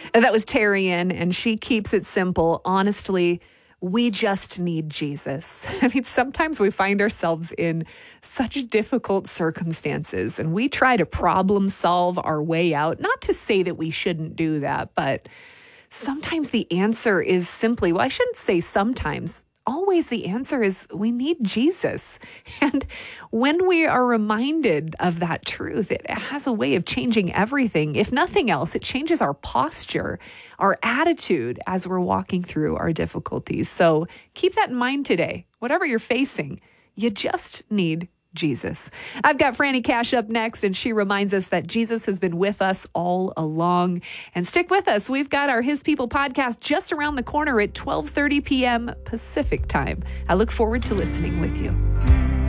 That was Terry Ann, and she keeps it simple. Honestly, we just need Jesus. I mean, sometimes we find ourselves in such difficult circumstances and we try to problem solve our way out. Not to say that we shouldn't do that, but sometimes the answer is simply, well, I shouldn't say sometimes. Always the answer is we need Jesus. And when we are reminded of that truth, it has a way of changing everything. If nothing else, it changes our posture, our attitude as we're walking through our difficulties. So keep that in mind today. Whatever you're facing, you just need Jesus. I've got Franny Cash up next, and she reminds us that Jesus has been with us all along. And stick with us. We've got our His People podcast just around the corner at 12:30 p.m. Pacific time. I look forward to listening with you.